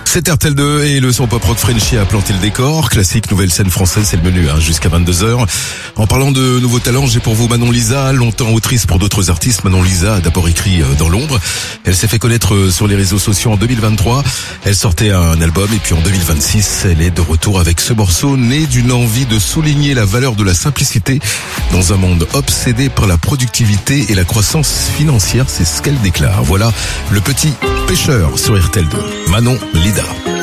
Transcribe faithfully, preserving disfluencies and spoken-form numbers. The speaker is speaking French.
C'est R T L deux et le son pop rock Frenchy a planté le décor. Classique, nouvelle scène française, c'est le menu hein, jusqu'à vingt-deux heures. En parlant de nouveaux talents, j'ai pour vous Manon Lisa, longtemps autrice pour d'autres artistes. Manon Lisa a d'abord écrit Dans l'ombre. Elle s'est fait connaître sur les réseaux sociaux en deux mille vingt-trois. Elle sortait un album et puis en deux mille vingt-six, elle est de retour avec ce morceau né d'une envie de souligner la valeur de la simplicité dans un monde obsédé par la productivité et la croissance financière. C'est ce qu'elle déclare. Voilà le petit pêcheur sur R T L deux. Manon Lida.